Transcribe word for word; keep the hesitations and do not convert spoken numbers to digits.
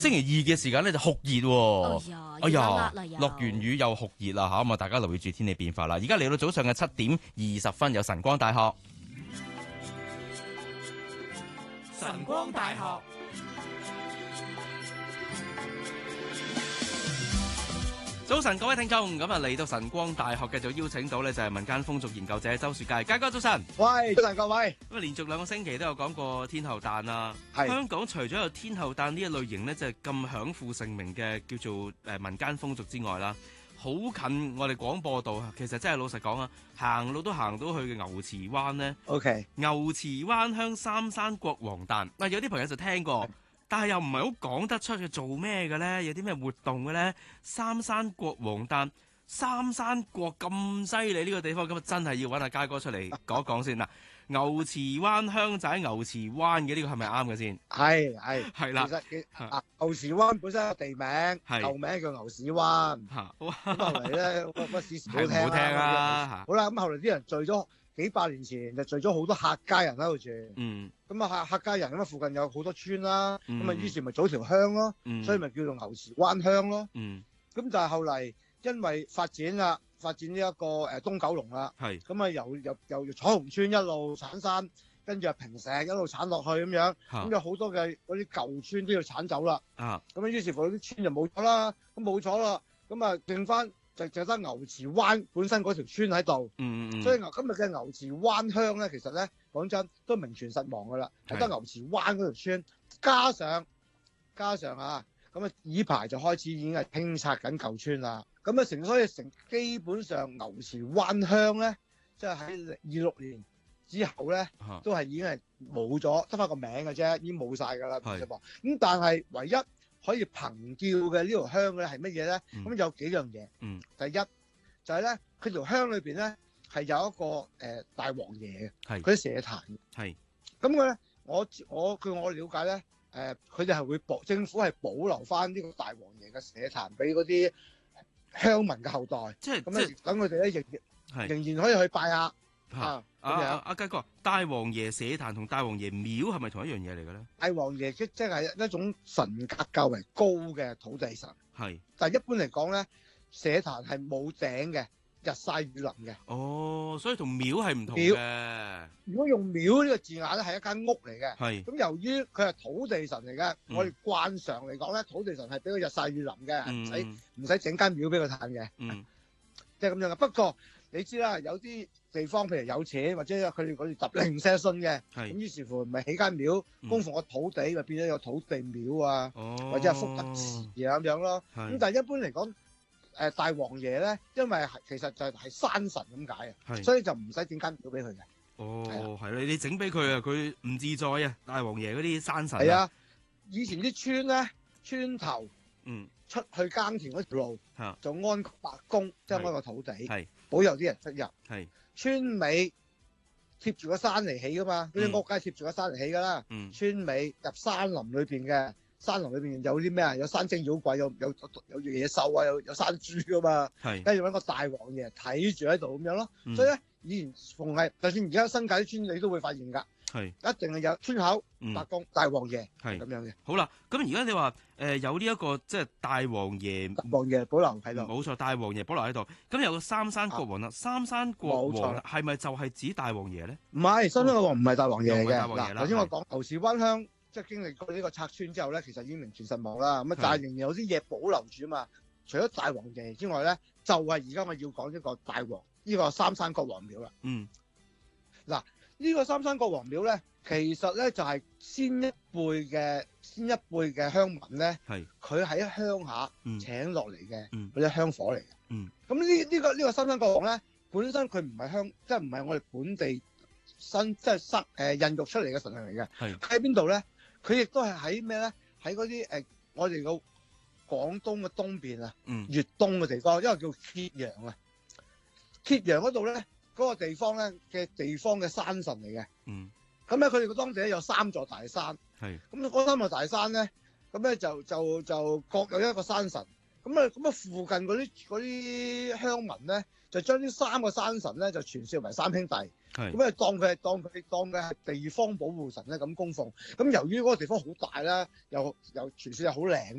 星期二嘅時間咧就酷熱喎。 哎呀， 哎呀， 熱辣辣又落完雨又酷熱啦嚇，咁啊大家留意住天氣變化啦。而家嚟到早上嘅七點二十分，有晨光大學。 晨光大學早晨，各位聽眾，咁啊嚟到晨光大學，繼續邀請到呢就係民間風俗研究者周樹佳，佳哥早晨。 喂，早晨各位。 咁啊，連續兩個星期都有講過天后誕啦。 係香港除咗有天后誕呢一類型呢，就係咁享負盛名嘅叫做誒民間風俗之外啦，好近我哋廣播道，其實真係老實講啊，行路都行到去嘅牛池灣呢。 OK， 牛池灣鄉三山國王誕，嗱有啲朋友就聽過。但係又唔係好講得出佢做咩嘅咧？有啲咩活動嘅咧？三山國王誕，三山國咁犀利呢個地方，咁啊真係要揾阿佳哥出嚟講一講先嗱。牛池灣鄉仔牛池灣嘅呢個係咪啱嘅先？ 係係係啦。 其實其啊牛池灣本身有地名，舊名叫牛屎灣。 嚇！ 咁後嚟咧，乜乜史實係唔好聽啊！嚇！ 好啦，咁後嚟啲人聚咗幾百年前就聚咗好多客家人喺度住。 嗯。 咁啊客客家人咁啊附近有好多村啦，咁啊嗯於是咪組條鄉咯， 嗯所以咪叫做牛池灣鄉咯。 嗯。 咁但係後嚟因為發展啦，發展呢一個誒東九龍啦， 係。 咁啊由由由彩虹村一路鏟山，跟住啊平石一路鏟落去咁樣，咁有好多嘅嗰啲舊村都要鏟走啦。 啊。 咁啊於是乎啲村就冇咗啦，咁冇咗啦，咁啊剩翻就就得牛池灣本身嗰條村喺度。 嗯嗯嗯。 所以牛今日嘅牛池灣鄉咧，其實咧講真都名存實亡噶啦，係得牛池灣嗰條村，加上加上啊，咁啊依排就開始已經係清拆緊舊村啦。咁啊成所以成基本上牛池灣鄉咧，即係喺二六年之後咧，都係已經係冇咗，得翻個名嘅啫，已經冇晒㗎啦。咁但係唯一可以憑叫嘅呢條鄉咧係乜嘢咧？咁、嗯、有幾樣嘢。 嗯。第一就係咧，佢條鄉裏邊咧係有一個誒、呃、大王爺嘅， 係佢啲社壇。 係。咁佢咧，我我據我了解咧，誒佢哋係會保政府係保留翻呢個大王爺嘅社壇俾嗰啲鄉民嘅後代。 即係咁咧，等佢哋咧仍然仍然可以去拜下。 啊！阿阿阿佳哥，大王爺社壇同大王爺廟係咪同一樣嘢嚟嘅咧？ 大王爺即即係一種神格較為高嘅土地神。 係。但係一般嚟講咧，社壇係冇頂嘅，日曬雨淋嘅。 哦，所以同廟係唔同嘅。 如果用廟呢個字眼咧，係一間屋嚟嘅。 係。咁由於佢係土地神嚟嘅，嗯、我哋慣常嚟講咧，土地神係俾佢日曬雨淋嘅，唔使唔使整間廟俾佢嘆嘅。 嗯。 即係咁樣嘅。不過你知啦，有啲地方譬如有錢或者佢哋嗰啲揼零舍信嘅，咁於是乎咪起間廟供奉個土地，咪、嗯、變咗有土地廟啊， 哦、 或者係福德祠啊咁樣咯。咁但係一般嚟講，誒、呃、大王爺咧，因為其實就係山神咁解啊，所以就唔使整間廟俾佢嘅。 哦，係你你整俾佢啊，佢唔自在啊！大王爺嗰啲山神。 係啊，以前啲村咧，村頭嗯出去耕田嗰條路， 嗯、 就安白宮，即係安個土地， 係保佑啲人出入。 係。 村尾貼住個山嚟起噶嘛，嗰、嗯、啲屋梗係貼住個山嚟起噶啦。 嗯、村尾入山林裏邊嘅，山林裏邊有啲咩啊？有山精妖怪，有有有野獸啊，有有山豬噶嘛。係，跟住揾個大王爺睇住喺度咁樣咯。嗯、所以咧，以前逢係，就算而家新界啲村，你都會發現㗎。係，一定係有村口、白宮、大王爺係咁樣嘅。 好啦，咁而家你話誒、呃、有呢、這、一個即係大王爺， 王爺保留喺度， 冇錯，大王爺保留喺度。咁有個三山國王啦、啊，三山國王係咪就係指大王爺咧？唔係， 三山國王唔係大王爺嚟嘅。 嗱， 頭先我講牛池灣鄉，即係經歷過呢個拆村之後咧，其實已經名存實亡啦。咁啊，但係仍然有啲嘢保留住啊嘛。除咗大王爺之外咧，就係而家我要講一個大王，呢、這個三山國王廟啦。嗯，嗱。呢個三山國王廟咧，其實咧就係先一輩嘅先一輩嘅鄉民咧，係佢喺鄉下請落嚟嘅嗰啲香火嚟嘅。嗯，咁呢呢個呢個三山國王咧，本身佢唔係鄉，即係唔係我哋本地新即係生誒孕育出嚟嘅神靈嚟嘅。係喺邊度咧？佢亦都係喺咩咧？喺嗰啲誒我哋個廣東嘅東邊啊，嗯，粵東嘅地方，因為叫揭陽啊，揭陽嗰度咧。嗰、那個地方咧嘅地方嘅山神嚟嘅，嗯，咁咧佢哋個當地咧有三座大山，係，咁嗰三座大山咧，咁咧就就就各有一個山神，咁啊咁啊附近嗰啲嗰啲鄉民咧就將呢三個山神咧就傳説為三兄弟。 係咁啊，當佢係當佢當佢係地方保護神咧咁供奉。咁由於嗰個地方好大啦，又又傳説又好靈